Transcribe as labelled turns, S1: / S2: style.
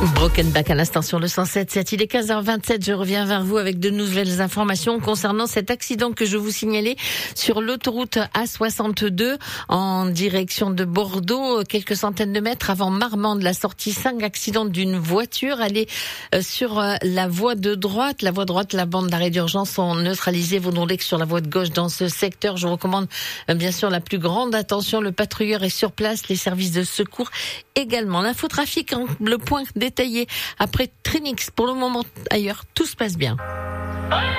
S1: Brokenback à l'instant sur le 107.7. Il est 15h27. Je reviens vers vous avec de nouvelles informations concernant cet accident que je vous signalais sur l'autoroute A62 en direction de Bordeaux, quelques centaines de mètres avant Marmande, la sortie 5, accident d'une voiture. Elle est sur la voie de droite. La voie droite, la bande d'arrêt d'urgence sont neutralisées. Vous n'roulez que sur la voie de gauche dans ce secteur. Je vous recommande bien sûr la plus grande attention. Le patrouilleur est sur place, les services de secours également. L'infotrafic, le point détaillé après Trinix. Pour le moment, ailleurs, tout se passe bien.